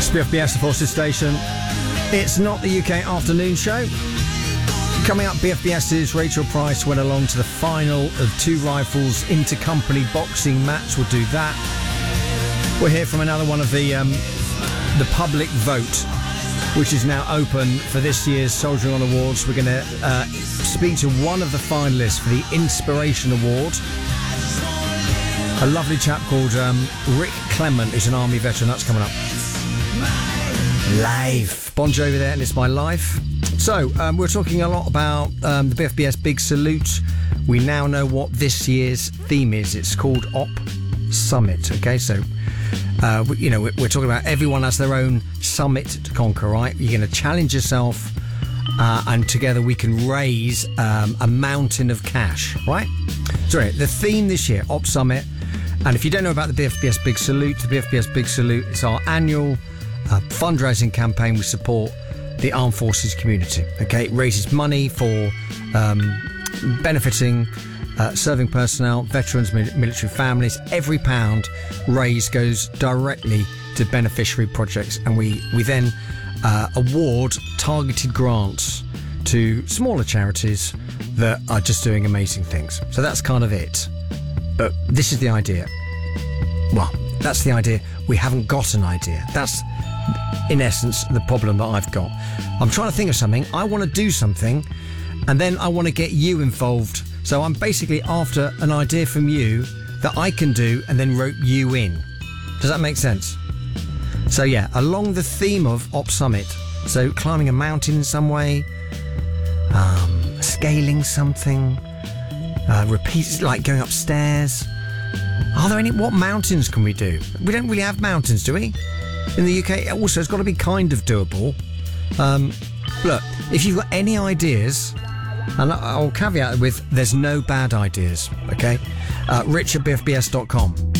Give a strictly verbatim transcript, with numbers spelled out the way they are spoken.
B F B S, the Forces Station. It's not the U K afternoon show. Coming up, BFBS's Rachel Price went along to the final of Two Rifles Intercompany Boxing match. We'll do that. We'll hear from another one of the um, the public vote, which is now open for this year's Soldiering On Awards. We're going to uh, speak to one of the finalists for the Inspiration Award. A lovely chap called um, Rick Clement, who's an Army veteran. That's coming up. Life. Bon Jovi there, and It's My Life. So, um, we're talking a lot about um, the B F B S Big Salute. We now know what this year's theme is. It's called Op Summit. Okay, so, uh, we, you know, we're, we're talking about everyone has their own summit to conquer, right? You're going to challenge yourself, uh, and together we can raise um, a mountain of cash, right? Sorry, the theme this year, Op Summit. And if you don't know about the B F B S Big Salute, the B F B S Big Salute is our annual uh, fundraising campaign. We support the armed forces community. Okay, it raises money for um, benefiting uh, serving personnel, veterans, military families. Every pound raised goes directly to beneficiary projects, and we we then uh, award targeted grants to smaller charities that are just doing amazing things. So that's kind of it. But this is the idea. Well, that's the idea. We haven't got an idea. That's, in essence, the problem that I've got. I'm trying to think of something. I want to do something, and then I want to get you involved. So I'm basically after an idea from you that I can do and then rope you in. Does that make sense? So yeah, along the theme of Op Summit. So climbing a mountain in some way, um, scaling something, uh, repeat, like going upstairs. Are there any, what mountains can we do? We don't really have mountains, do we? In the U K, also, it's got to be kind of doable. Um, look, if you've got any ideas, and I'll caveat it with, there's no bad ideas, okay? Uh, rich at b f b s dot com.